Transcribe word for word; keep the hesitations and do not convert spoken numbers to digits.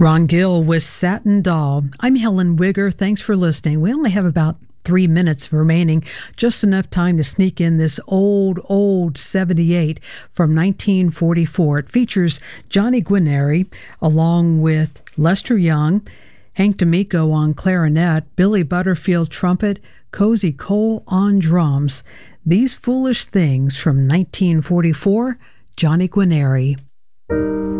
Ron Gill with Satin Doll. I'm Helen Wigger. Thanks for listening. We only have about three minutes remaining, just enough time to sneak in this old, old seventy-eight from nineteen forty-four. It features Johnny Guarnieri along with Lester Young, Hank D'Amico on clarinet, Billy Butterfield trumpet, Cozy Cole on drums. These Foolish Things from nineteen forty-four, Johnny Guarnieri.